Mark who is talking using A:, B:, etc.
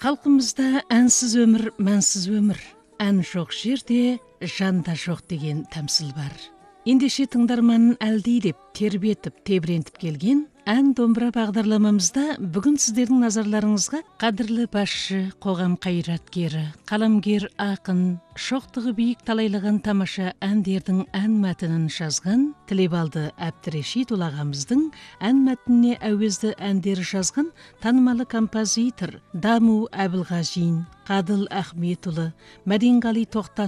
A: Халқымызда әнсіз өмір, мәнсіз өмір. Ән жоқ жерде, жан да жоқ деген тәмсіл бар. Ендеше тыңдарманын әлдилеп, тербетіп, тебірентіп келген ән домбыра бағдарламамызда бүгін сіздердің назарларыңызға қадірлі басшы, қоғам қайраткері, қаламгер, ақын, шоқтығы биік талайлаған тамаша әндердің ән мәтінін жазған Тілебалды Әбдірешитұлы ағамыздың ән мәтініне әуезді әндер жазған танымалы композитор Даму Әбілғажин, Қадыл Ахметұлы, Мәденғали Тоқтас